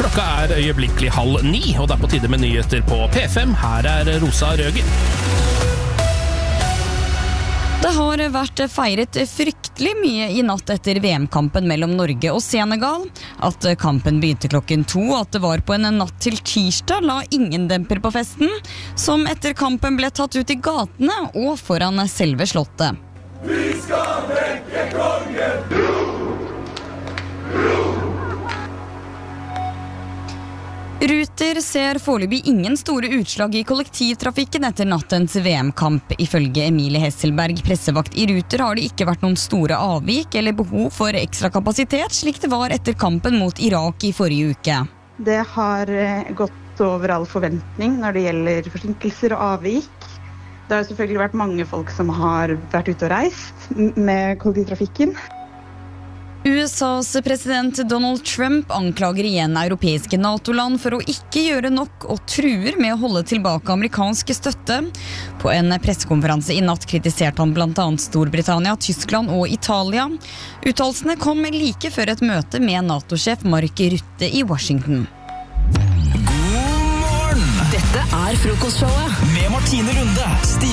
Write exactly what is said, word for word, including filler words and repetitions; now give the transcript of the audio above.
Klokka er øyeblikkelig halv ni, og det er på tide med nyheter på P fem. Her er Rosa Røger. Det har vært feiret fryktelig mye i natt etter V M-kampen mellom Norge og Senegal. At kampen begynte klokken to, og at det var på en natt til tirsdag, la ingen demper på festen, som etter kampen ble tatt ut i gatene og foran selve slottet. Vi skal vekke kongen! Ruter ser foreløpig ingen store utslag i kollektivtrafikken etter nattens V M-kamp. Ifølge Emilie Hesselberg, pressevakt i Ruter, har det ikke vært noen store avvik eller behov for ekstra kapasitet, slik det var etter kampen mot Irak i forrige uke. Det har gått over all forventning når det gjelder forsinkelser og avvik. Det har selvfølgelig vært mange folk som har vært ute og reist med kollektivtrafikken. U S A's president Donald Trump anklager igjen europeiske NATO-land for å ikke gjøre nok og truer med å holde tilbake amerikansk støtte. På en pressekonferanse i natt kritiserte han blant annet Storbritannia, Tyskland og Italia. Uttalelsene kom like før et møte med NATO-sjef Mark Rutte i Washington. God morgen! Dette er frokostshowet med Martine Lunde.